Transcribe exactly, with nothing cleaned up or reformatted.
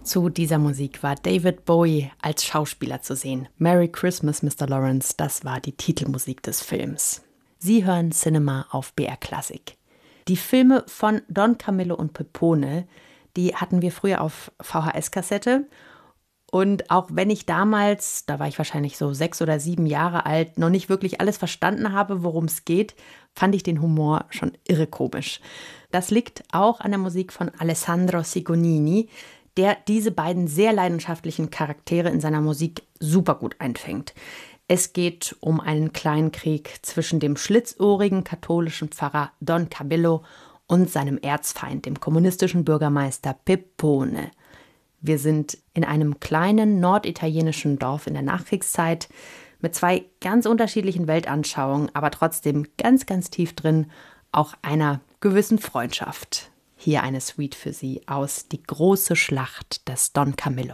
Zu dieser Musik war David Bowie als Schauspieler zu sehen. Merry Christmas, Mister Lawrence, das war die Titelmusik des Films. Sie hören Cinema auf B R Classic. Die Filme von Don Camillo und Peppone, die hatten wir früher auf V H S-Kassette. Und auch wenn ich damals, da war ich wahrscheinlich so sechs oder sieben Jahre alt, noch nicht wirklich alles verstanden habe, worum es geht, fand ich den Humor schon irre komisch. Das liegt auch an der Musik von Alessandro Sigonini, der diese beiden sehr leidenschaftlichen Charaktere in seiner Musik super gut einfängt. Es geht um einen kleinen Krieg zwischen dem schlitzohrigen katholischen Pfarrer Don Camillo und seinem Erzfeind, dem kommunistischen Bürgermeister Peppone. Wir sind in einem kleinen norditalienischen Dorf in der Nachkriegszeit mit zwei ganz unterschiedlichen Weltanschauungen, aber trotzdem ganz, ganz tief drin auch einer gewissen Freundschaft. Hier eine Suite für Sie aus Die große Schlacht des Don Camillo.